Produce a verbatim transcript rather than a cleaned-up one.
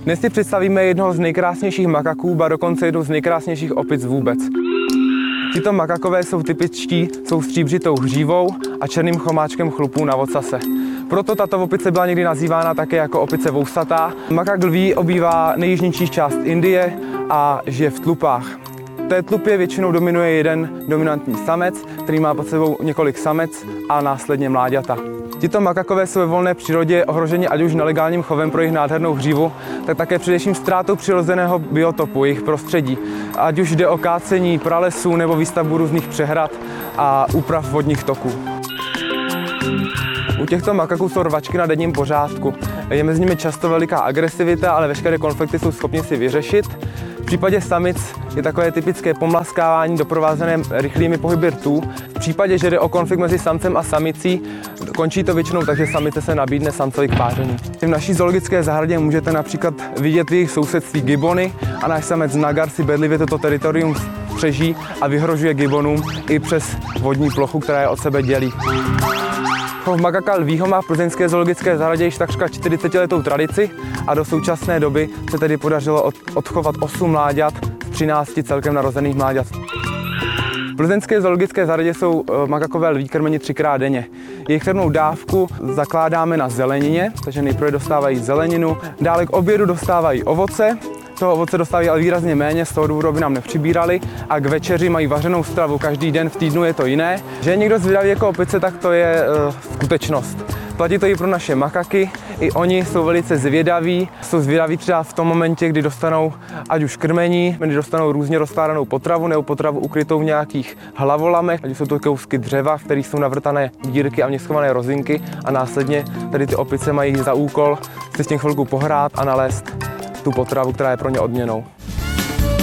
Dnes si představíme jednoho z nejkrásnějších makaků, ba dokonce jednu z nejkrásnějších opic vůbec. Tyto makakové jsou typičtí, jsou stříbřitou hřívou a černým chomáčkem chlupů na ocase. Proto tato opice byla někdy nazývána také jako opice vousatá. Makak lví obývá nejjižnější část Indie a žije v tlupách. V té tlupě většinou dominuje jeden dominantní samec, který má pod sebou několik samec a následně mláďata. Tito makakové jsou ve volné přírodě ohroženi ať už nelegálním chovem pro jejich nádhernou hřívu, tak také především ztrátou přirozeného biotopu, jejich prostředí. Ať už jde o kácení pralesů nebo výstavbu různých přehrad a úprav vodních toků. U těchto makaků jsou rvačky na denním pořádku. Je mezi nimi často veliká agresivita, ale veškeré konflikty jsou schopni si vyřešit. V případě samic je takové typické pomlaskávání doprovázené rychlými pohyby rtů. V případě, že jde o konflikt mezi samcem a samicí, končí to většinou tak, že samice se nabídne samcovi k páření. V naší zoologické zahradě můžete například vidět v jejich sousedství gibony a náš samec Nagar si bedlivě toto teritorium střeží a vyhrožuje gibonům i přes vodní plochu, která je od sebe dělí. Chov makaka lvího má v plzeňské zoologické zahradě již takřka čtyřicetiletou tradici a do současné doby se tedy podařilo od, odchovat osm mláďat z třinácti celkem narozených mláďat. V plzeňské zoologické zahradě jsou makakové lví krmeni třikrát denně. Jejich krmnou dávku zakládáme na zelenině, takže nejprve dostávají zeleninu, dále k obědu dostávají ovoce. Toho ovoce dostávají ale výrazně méně, z toho důvodu, aby nám nepřibírali, a k večeři mají vařenou stravu, každý den v týdnu je to jiné. Že je někdo zvědavý jako opice, tak to je uh, skutečnost. Platí to i pro naše makaky, i oni jsou velice zvědaví. Jsou zvědaví třeba v tom momentě, kdy dostanou ať už krmení, kdy dostanou různě rozkládanou potravu nebo potravu ukrytou v nějakých hlavolamech, ať jsou to kousky dřeva, v kterých jsou navrtané dírky a v nich schované rozinky, a následně tady ty opice mají za úkol si s tím chvilku pohrát a nalézt tu potravu, která je pro ně odměnou.